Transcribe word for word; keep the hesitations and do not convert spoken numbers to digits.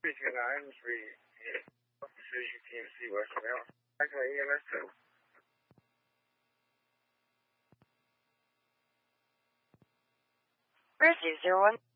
three two nine three eight. Precision P M C westbound. Back to my E M S two. Rescue zero one.